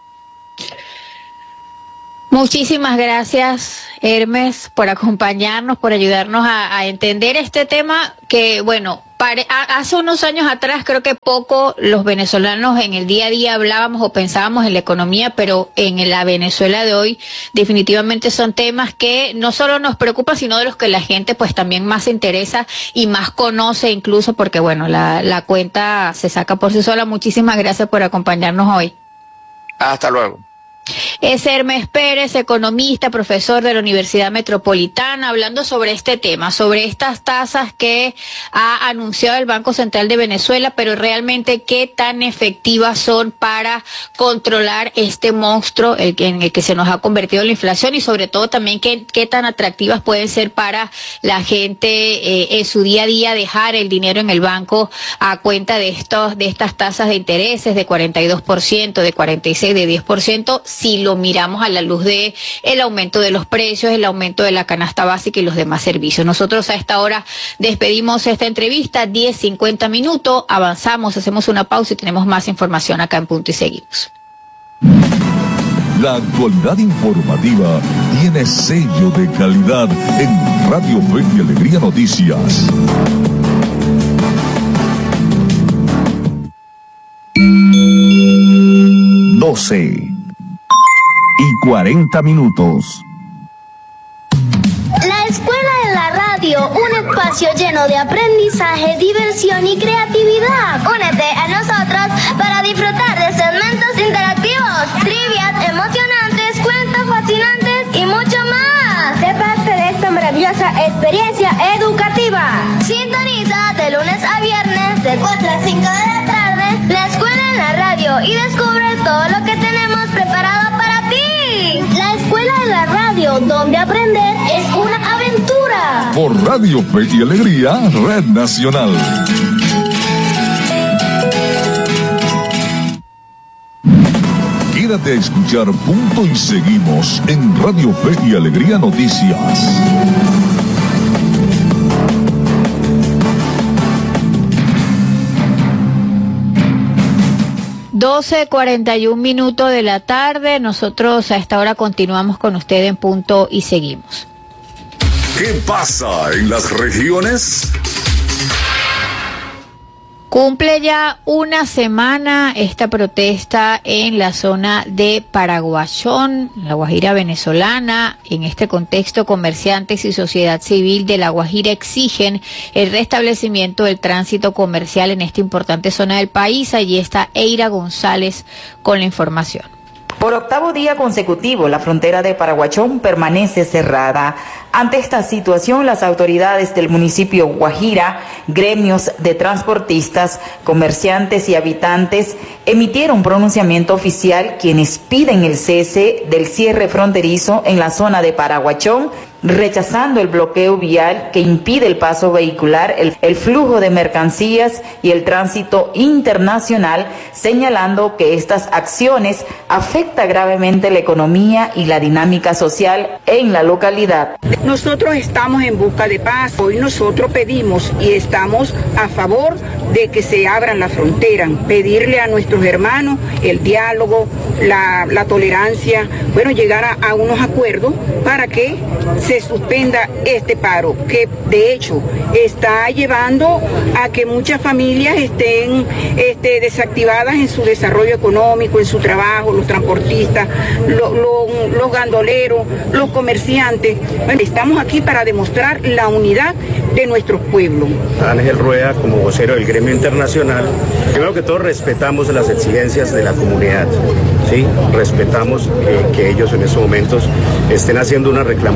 Muchísimas gracias, Hermes, por acompañarnos, por ayudarnos a, a entender este tema que, bueno, pare, a, hace unos años atrás creo que poco los venezolanos en el día a día hablábamos o pensábamos en la economía, pero en la Venezuela de hoy definitivamente son temas que no solo nos preocupan, sino de los que la gente pues también más se interesa y más conoce, incluso porque, bueno, la, la cuenta se saca por sí sola. Muchísimas gracias por acompañarnos hoy. Hasta luego. Es Hermes Pérez, economista, profesor de la Universidad Metropolitana, hablando sobre este tema, sobre estas tasas que ha anunciado el Banco Central de Venezuela, pero realmente qué tan efectivas son para controlar este monstruo el que, en el que se nos ha convertido la inflación, y sobre todo también qué, qué tan atractivas pueden ser para la gente eh, en su día a día dejar el dinero en el banco a cuenta de estos de estas tasas de intereses de cuarenta y dos por ciento, de cuarenta y seis por ciento, de diez por ciento, si lo miramos a la luz de el aumento de los precios, el aumento de la canasta básica y los demás servicios. Nosotros a esta hora despedimos esta entrevista, diez cincuenta minutos, avanzamos, hacemos una pausa y tenemos más información acá en Punto y Seguimos. La actualidad informativa tiene sello de calidad en Radio Fe y Alegría Noticias. doce y cuarenta minutos. La Escuela de la Radio, un espacio lleno de aprendizaje, diversión y creatividad. Únete a nosotros para disfrutar de segmentos interactivos, trivias emocionantes, cuentos fascinantes y mucho más. Sé parte de esta maravillosa experiencia educativa. Sintoniza de lunes a viernes de cuatro a cinco de la tarde la Escuela en la Radio y descubre todo lo que tenemos preparado para ti. La Escuela de la Radio, donde aprender es una aventura. Por Radio Fe y Alegría, Red Nacional. Quédate a escuchar Punto y Seguimos en Radio Fe y Alegría Noticias. doce cuarenta y un minutos de la tarde, nosotros a esta hora continuamos con usted en Punto y Seguimos. ¿Qué pasa en las regiones? Cumple ya una semana esta protesta en la zona de Paraguachón, la Guajira venezolana. En este contexto, comerciantes y sociedad civil de La Guajira exigen el restablecimiento del tránsito comercial en esta importante zona del país. Allí está Eira González con la información. Por octavo día consecutivo, la frontera de Paraguachón permanece cerrada. Ante esta situación, las autoridades del municipio Guajira, gremios de transportistas, comerciantes y habitantes emitieron pronunciamiento oficial quienes piden el cese del cierre fronterizo en la zona de Paraguachón, rechazando el bloqueo vial que impide el paso vehicular, el, el flujo de mercancías y el tránsito internacional, señalando que estas acciones afectan gravemente la economía y la dinámica social en la localidad. Nosotros estamos en busca de paz. Hoy nosotros pedimos y estamos a favor de que se abran las fronteras, pedirle a nuestros hermanos el diálogo, la, la tolerancia, bueno, llegar a, a unos acuerdos para que se suspenda este paro, que de hecho está llevando a que muchas familias estén este, desactivadas en su desarrollo económico, en su trabajo, los transportistas, lo, lo, los gandoleros, los comerciantes. Bueno, estamos aquí para demostrar la unidad de nuestros pueblos. Ángel Rueda, como vocero del gremio internacional, primero que todo respetamos las exigencias de la comunidad, ¿sí? Respetamos que, que ellos en estos momentos estén haciendo una reclamación,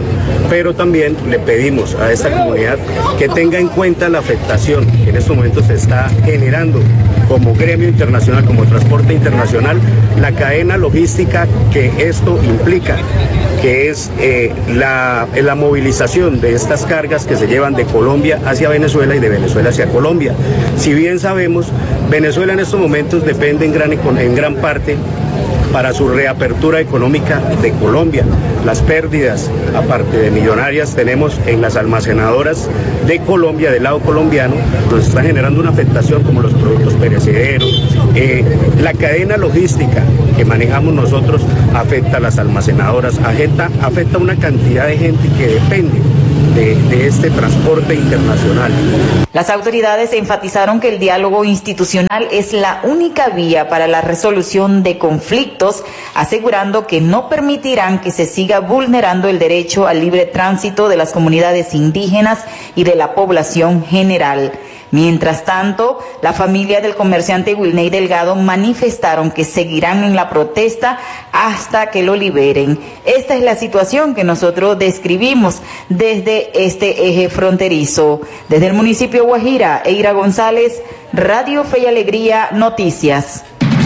pero también le pedimos a esta comunidad que tenga en cuenta la afectación que en estos momentos se está generando como gremio internacional, como transporte internacional, la cadena logística que esto implica, que es eh, la, la movilización de estas cargas que se llevan de Colombia hacia Venezuela y de Venezuela hacia Colombia. Si bien sabemos, Venezuela en estos momentos depende en gran, en gran parte para su reapertura económica de Colombia. Las pérdidas, aparte de millonarias, tenemos en las almacenadoras de Colombia, del lado colombiano, nos está generando una afectación como los productos perecederos. Eh, la cadena logística que manejamos nosotros afecta a las almacenadoras, afecta, afecta a una cantidad de gente que depende De, de este transporte internacional. Las autoridades enfatizaron que el diálogo institucional es la única vía para la resolución de conflictos, asegurando que no permitirán que se siga vulnerando el derecho al libre tránsito de las comunidades indígenas y de la población general. Mientras tanto, la familia del comerciante Wilney Delgado manifestaron que seguirán en la protesta hasta que lo liberen. Esta es la situación que nosotros describimos desde este eje fronterizo. Desde el municipio Guajira, Eira González, Radio Fe y Alegría, Noticias.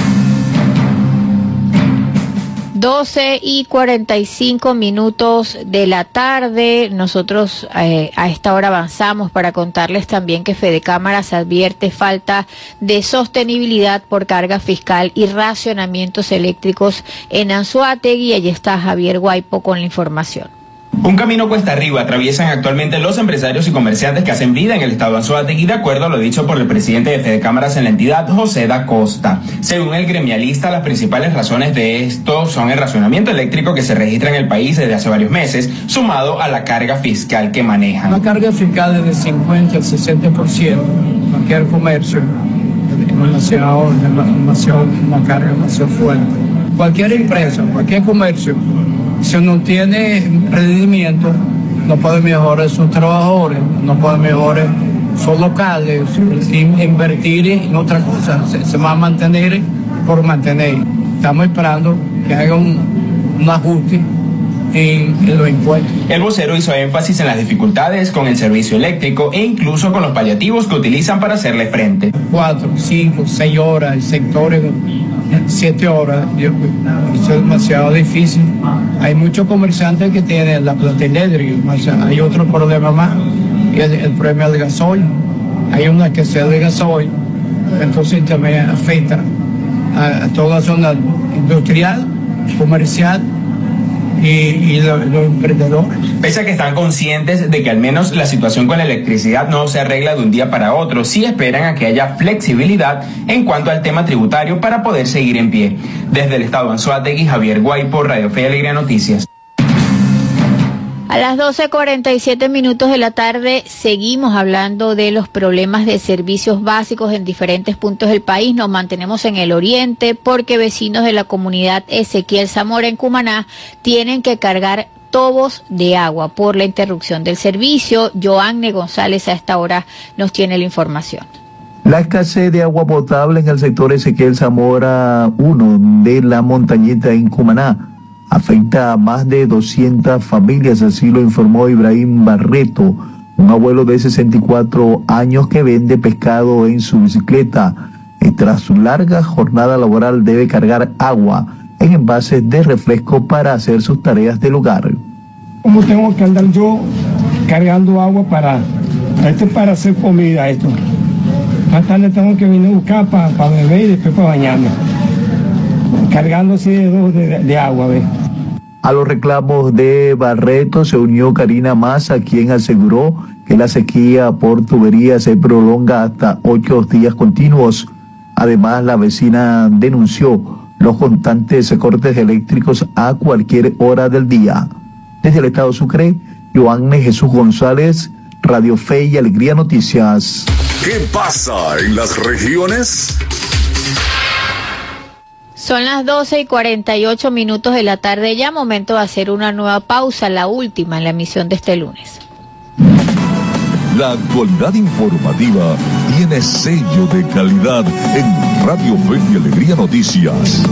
doce y cuarenta y cinco minutos de la tarde. Nosotros eh, a esta hora avanzamos para contarles también que Fedecámaras advierte falta de sostenibilidad por carga fiscal y racionamientos eléctricos en Anzoátegui. Allí está Javier Guaipo con la información. Un camino cuesta arriba atraviesan actualmente los empresarios y comerciantes que hacen vida en el estado de Anzoátegui, de acuerdo a lo dicho por el presidente de Fedecámaras en la entidad, José da Costa. Según el gremialista, las principales razones de esto son el racionamiento eléctrico que se registra en el país desde hace varios meses, sumado a la carga fiscal que manejan. Una carga fiscal de cincuenta al sesenta por ciento, cualquier comercio, demasiado, demasiado, una carga demasiado fuerte. Cualquier empresa, cualquier comercio, si no tiene rendimiento, no puede mejorar sus trabajadores, no puede mejorar sus locales, invertir en otra cosa, se, se va a mantener por mantener. Estamos esperando que haga un, un ajuste en, en los impuestos. El vocero hizo énfasis en las dificultades con el servicio eléctrico e incluso con los paliativos que utilizan para hacerle frente. Cuatro, cinco, seis horas, sectores siete horas, yo, eso es demasiado difícil. Hay muchos comerciantes que tienen la planta eléctrica, o sea, hay otro problema más, que es el problema del gasoil. Hay una escasez de gasoil, entonces también afecta a, a toda la zona industrial, comercial y, y los, los emprendedores. Pese a que están conscientes de que al menos la situación con la electricidad no se arregla de un día para otro, sí esperan a que haya flexibilidad en cuanto al tema tributario para poder seguir en pie. Desde el estado de Anzoátegui, Javier Guaipo, Radio Fe y Alegría Noticias. A las doce cuarenta y siete minutos de la tarde seguimos hablando de los problemas de servicios básicos en diferentes puntos del país. Nos mantenemos en el oriente porque vecinos de la comunidad Ezequiel Zamora en Cumaná tienen que cargar tobos de agua por la interrupción del servicio. Joanne González a esta hora nos tiene la información. La escasez de agua potable en el sector Ezequiel Zamora uno de la Montañita en Cumaná afecta a más de doscientas familias, así lo informó Ibrahim Barreto, un abuelo de sesenta y cuatro años que vende pescado en su bicicleta. Y tras su larga jornada laboral debe cargar agua en envases de refresco para hacer sus tareas del hogar. ¿Cómo tengo que andar yo cargando agua para, esto es para hacer comida esto? Más tarde tengo que venir a buscar para, para beber y después para bañarme. Cargando así de, de, de agua, ¿ves? A los reclamos de Barreto se unió Karina Massa, quien aseguró que la sequía por tubería se prolonga hasta ocho días continuos. Además, la vecina denunció los constantes cortes eléctricos a cualquier hora del día. Desde el estado Sucre, Joanne Jesús González, Radio Fe y Alegría Noticias. ¿Qué pasa en las regiones? Son las doce y cuarenta y ocho minutos de la tarde, ya momento de hacer una nueva pausa, la última en la emisión de este lunes. La actualidad informativa tiene sello de calidad en Radio Fe y Alegría Noticias.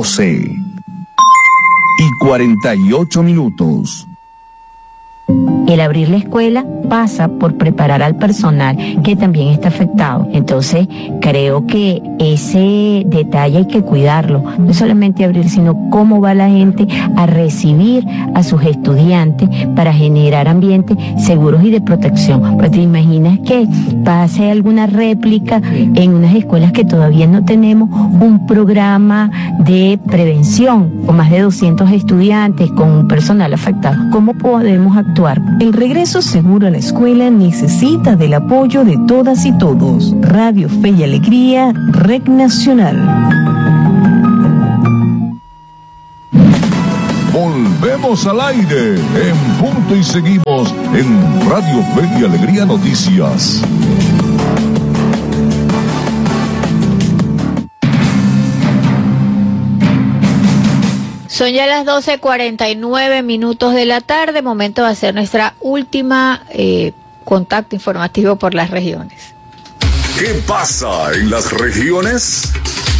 doce y cuarenta y ocho minutos. El abrir la escuela pasa por preparar al personal que también está afectado. Entonces, creo que ese detalle hay que cuidarlo. No solamente abrir, sino cómo va la gente a recibir a sus estudiantes para generar ambientes seguros y de protección. Pues te imaginas que pase alguna réplica en unas escuelas que todavía no tenemos un programa de prevención con más de doscientos estudiantes, con un personal afectado. ¿Cómo podemos actuar? El regreso seguro a la escuela necesita del apoyo de todas y todos. Radio Fe y Alegría, Red Nacional. Volvemos al aire en punto y seguimos en Radio Fe y Alegría Noticias. Son ya las doce cuarenta y nueve minutos de la tarde, momento de hacer nuestra última eh, contacto informativo por las regiones. ¿Qué pasa en las regiones?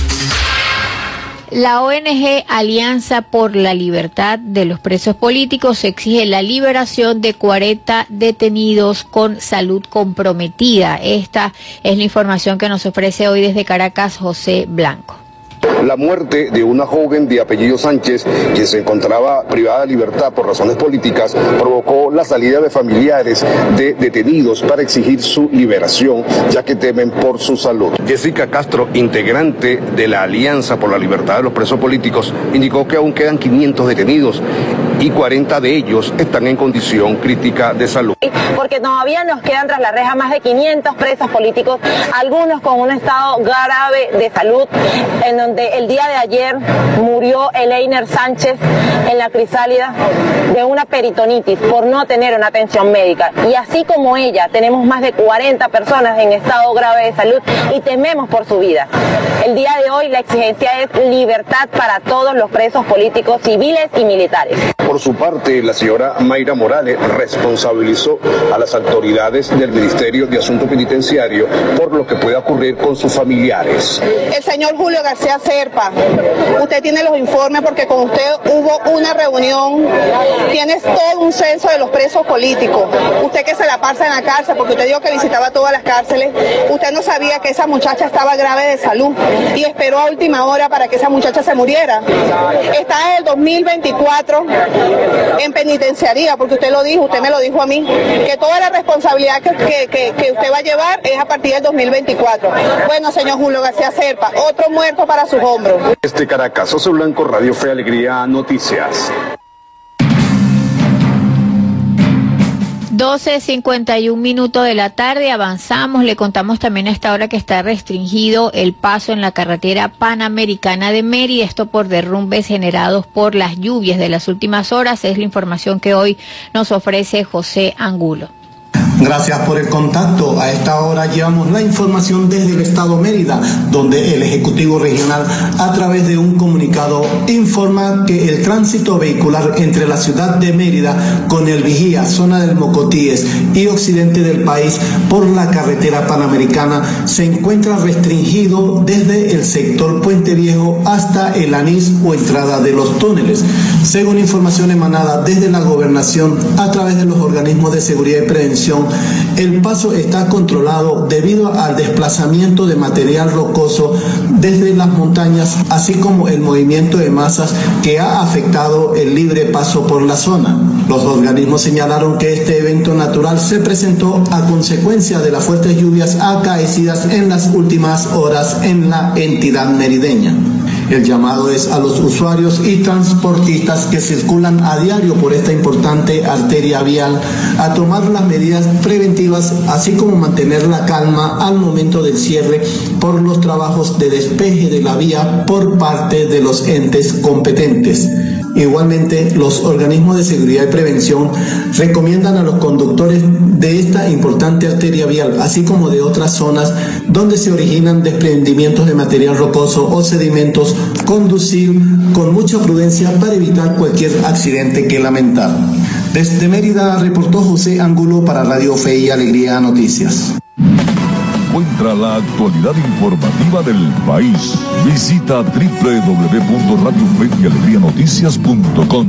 La O N G Alianza por la Libertad de los Presos Políticos exige la liberación de cuarenta detenidos con salud comprometida. Esta es la información que nos ofrece hoy desde Caracas José Blanco. La muerte de una joven de apellido Sánchez, quien se encontraba privada de libertad por razones políticas, provocó la salida de familiares de detenidos para exigir su liberación, ya que temen por su salud. Jessica Castro, integrante de la Alianza por la Libertad de los Presos Políticos, indicó que aún quedan quinientos detenidos y cuarenta de ellos están en condición crítica de salud. Porque todavía nos quedan tras la reja más de quinientos presos políticos, algunos con un estado grave de salud, en donde el día de ayer murió Eleiner Sánchez en la Crisálida de una peritonitis por no tener una atención médica. Y así como ella, tenemos más de cuarenta personas en estado grave de salud y tememos por su vida. El día de hoy la exigencia es libertad para todos los presos políticos civiles y militares. Por su parte, la señora Mayra Morales responsabilizó a las autoridades del Ministerio de Asuntos Penitenciarios por lo que pueda ocurrir con sus familiares. El señor Julio García Serpa, usted tiene los informes porque con usted hubo una reunión, tiene todo un censo de los presos políticos. Usted que se la pasa en la cárcel, porque usted dijo que visitaba todas las cárceles, usted no sabía que esa muchacha estaba grave de salud y esperó a última hora para que esa muchacha se muriera. Está en el dos mil veinticuatro en penitenciaría, porque usted lo dijo, usted me lo dijo a mí, que toda la responsabilidad que, que, que, que usted va a llevar es a partir del dos mil veinticuatro. Bueno, señor Julio García Serpa, otro muerto para sus hombros. Este Caracas, José Blanco, Radio Fe Alegría Noticias. doce cincuenta y un minutos de la tarde, avanzamos, le contamos también a esta hora que está restringido el paso en la carretera panamericana de Mérida, esto por derrumbes generados por las lluvias de las últimas horas, es la información que hoy nos ofrece José Angulo. Gracias por el contacto. A esta hora llevamos la información desde el estado Mérida, donde el Ejecutivo Regional, a través de un comunicado, informa que el tránsito vehicular entre la ciudad de Mérida con el Vigía, zona del Mocotíes y occidente del país por la carretera panamericana se encuentra restringido desde el sector Puente Viejo hasta el Anís o entrada de los túneles. Según información emanada desde la gobernación a través de los organismos de seguridad y prevención, el paso está controlado debido al desplazamiento de material rocoso desde las montañas, así como el movimiento de masas que ha afectado el libre paso por la zona. Los organismos señalaron que este evento natural se presentó a consecuencia de las fuertes lluvias acaecidas en las últimas horas en la entidad merideña. El llamado es a los usuarios y transportistas que circulan a diario por esta importante arteria vial a tomar las medidas preventivas, así como mantener la calma al momento del cierre por los trabajos de despeje de la vía por parte de los entes competentes. Igualmente, los organismos de seguridad y prevención recomiendan a los conductores de esta importante arteria vial, así como de otras zonas donde se originan desprendimientos de material rocoso o sedimentos, conducir con mucha prudencia para evitar cualquier accidente que lamentar. Desde Mérida reportó José Angulo para Radio Fe y Alegría Noticias. encuentra la actualidad informativa del país. Visita doble u doble u doble u punto radio fe y alegría noticias punto com.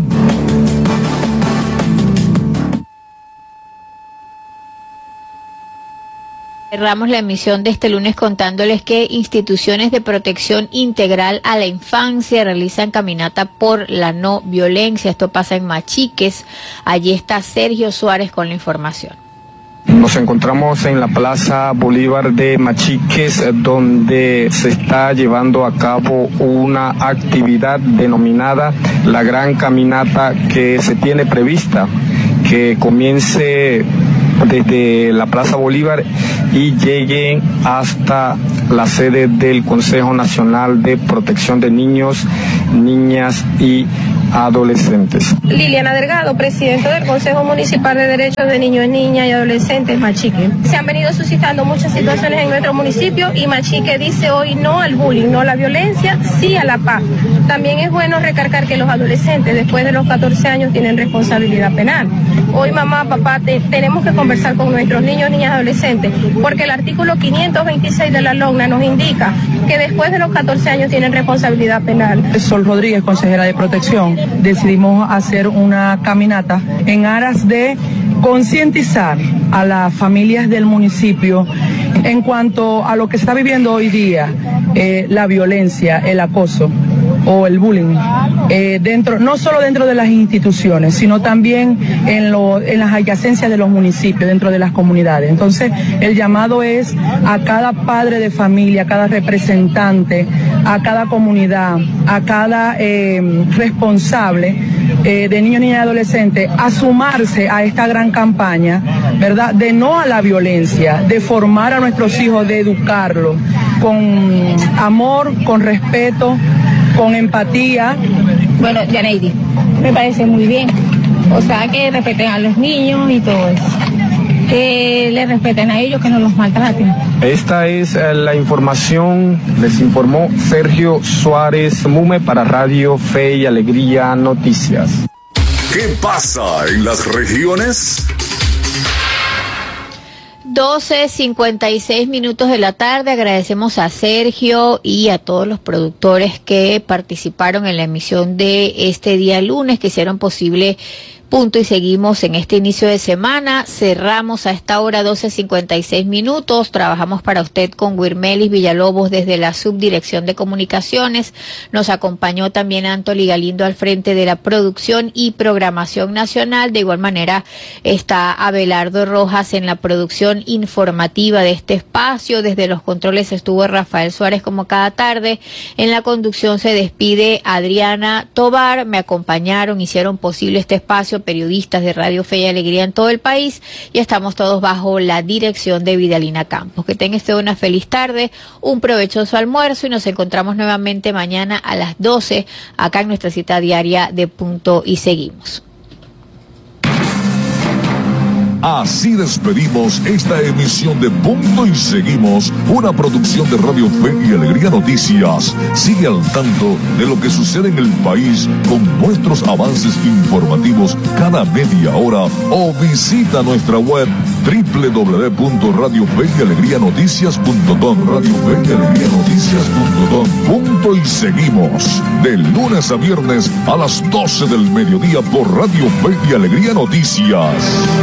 Cerramos la emisión de este lunes contándoles que instituciones de protección integral a la infancia realizan caminata por la no violencia. Esto pasa en Machiques. Allí está Sergio Suárez con la información. Nos encontramos en la Plaza Bolívar de Machiques, donde se está llevando a cabo una actividad denominada la Gran Caminata, que se tiene prevista que comience desde la Plaza Bolívar y llegue hasta la sede del Consejo Nacional de Protección de Niños, Niñas y Adolescentes. Liliana Delgado, presidenta del Consejo Municipal de Derechos de Niños, Niñas y Adolescentes, Machique. Se han venido suscitando muchas situaciones en nuestro municipio y Machique dice hoy no al bullying, no a la violencia, sí a la paz. También es bueno recalcar que los adolescentes después de los catorce años tienen responsabilidad penal. Hoy mamá, papá, te, tenemos que conversar con nuestros niños, niñas y adolescentes, porque el artículo quinientos veintiséis de la LOGNA nos indica que después de los catorce años tienen responsabilidad penal. Sol Rodríguez, consejera de Protección, decidimos hacer una caminata en aras de concientizar a las familias del municipio en cuanto a lo que está viviendo hoy día, eh, la violencia, el acoso o el bullying, eh, dentro, no solo dentro de las instituciones, sino también en, lo, en las adyacencias de los municipios, dentro de las comunidades. Entonces, el llamado es a cada padre de familia, a cada representante, a cada comunidad, a cada eh, responsable eh, de niños, niñas y adolescentes, a sumarse a esta gran campaña, ¿verdad?, de no a la violencia, de formar a nuestros hijos, de educarlos con amor, con respeto, con empatía. Bueno, Yaneidi, me parece muy bien. O sea, que respeten a los niños y todo eso. Que les respeten a ellos, que no los maltraten. Esta es eh, la información, les informó Sergio Suárez Mume para Radio Fe y Alegría Noticias. ¿Qué pasa en las regiones? doce cincuenta y seis minutos de la tarde. Agradecemos a Sergio y a todos los productores que participaron en la emisión de este día lunes, que hicieron posible Punto y Seguimos en este inicio de semana. Cerramos a esta hora doce cincuenta y seis minutos. Trabajamos para usted con Wirmelis Villalobos desde la Subdirección de Comunicaciones. Nos acompañó también Antoli Galindo al frente de la producción y programación nacional. De igual manera está Abelardo Rojas en la producción informativa de este espacio. Desde los controles estuvo Rafael Suárez como cada tarde. En la conducción se despide Adriana Tobar. Me acompañaron, hicieron posible este espacio periodistas de Radio Fe y Alegría en todo el país, y estamos todos bajo la dirección de Vidalina Campos. Que tenga usted una feliz tarde, un provechoso almuerzo, y nos encontramos nuevamente mañana a las doce acá en nuestra cita diaria de Punto y Seguimos. Así despedimos esta emisión de Punto y Seguimos, una producción de Radio Fe y Alegría Noticias. Sigue al tanto de lo que sucede en el país con nuestros avances informativos cada media hora, o visita nuestra web doble u doble u doble u punto radio fe y alegría noticias punto com. Radio Fe y Alegría Noticias punto com. Punto y Seguimos, de lunes a viernes a las doce del mediodía por Radio Fe y Alegría Noticias.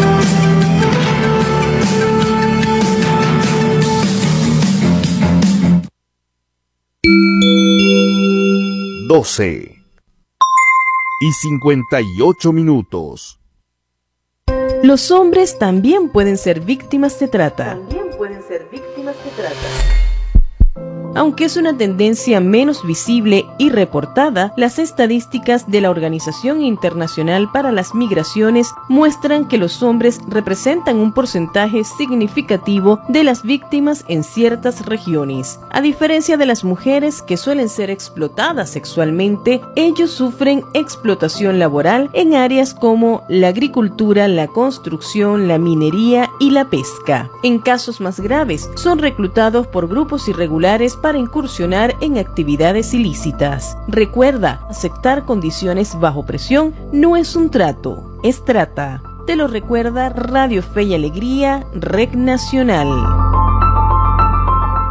doce y cincuenta y ocho minutos. Los hombres también pueden ser víctimas de trata. También pueden ser víctimas de trata. Aunque es una tendencia menos visible y reportada, las estadísticas de la Organización Internacional para las Migraciones muestran que los hombres representan un porcentaje significativo de las víctimas en ciertas regiones. A diferencia de las mujeres, que suelen ser explotadas sexualmente, ellos sufren explotación laboral en áreas como la agricultura, la construcción, la minería y la pesca. En casos más graves, son reclutados por grupos irregulares para incursionar en actividades ilícitas. Recuerda, aceptar condiciones bajo presión no es un trato, es trata. Te lo recuerda Radio Fe y Alegría, Red Nacional.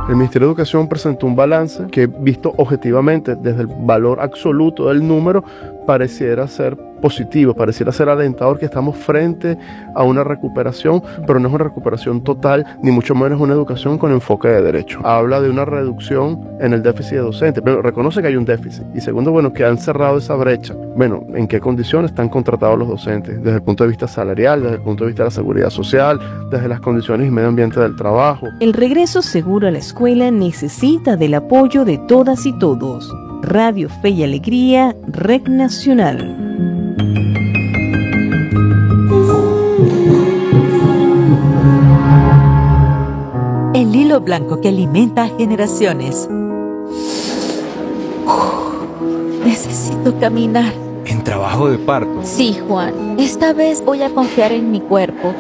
El Ministerio de Educación presentó un balance que, visto objetivamente desde el valor absoluto del número, pareciera ser positivo, pareciera ser alentador, que estamos frente a una recuperación, pero no es una recuperación total, ni mucho menos una educación con enfoque de derecho. Habla de una reducción en el déficit de docentes, pero reconoce que hay un déficit. Y segundo, bueno, que han cerrado esa brecha. Bueno, ¿en qué condiciones están contratados los docentes? Desde el punto de vista salarial, desde el punto de vista de la seguridad social, desde las condiciones y medio ambiente del trabajo. El regreso seguro a la escuela necesita del apoyo de todas y todos. Radio Fe y Alegría, Red Nacional. El hilo blanco que alimenta a generaciones. Necesito caminar. ¿En trabajo de parto? Sí, Juan. Esta vez voy a confiar en mi cuerpo.